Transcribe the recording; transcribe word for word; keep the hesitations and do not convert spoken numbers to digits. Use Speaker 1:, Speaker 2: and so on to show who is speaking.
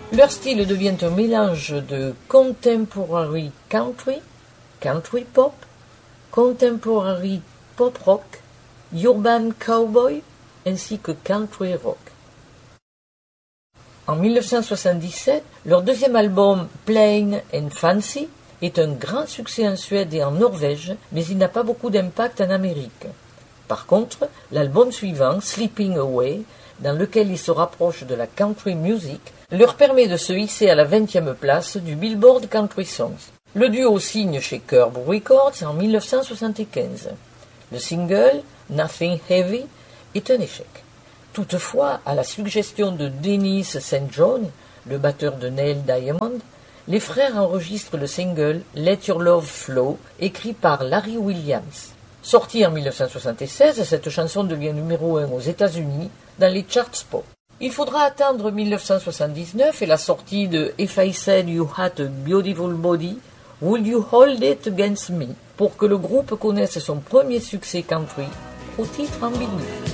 Speaker 1: Leur style devient un mélange de contemporary country, country pop, contemporary pop rock, urban cowboy ainsi que country rock. En mille neuf cent soixante-dix-sept, leur deuxième album Plain and Fancy est un grand succès en Suède et en Norvège, mais il n'a pas beaucoup d'impact en Amérique. Par contre, l'album suivant, Sleeping Away, dans lequel ils se rapprochent de la country music, leur permet de se hisser à la vingtième place du Billboard Country Songs. Le duo signe chez Curb Records en mille neuf cent soixante-quinze. Le single, Nothing Heavy, est un échec. Toutefois, à la suggestion de Dennis Saint John, le batteur de Neil Diamond, les frères enregistrent le single Let Your Love Flow, écrit par Larry Williams. Sortie en mille neuf cent soixante-seize, cette chanson devient numéro un aux États-Unis dans les charts pop. Il faudra attendre mille neuf cent soixante-dix-neuf et la sortie de If I Said You Had a Beautiful Body, Would You Hold It Against Me pour que le groupe connaisse son premier succès country au titre ambigu.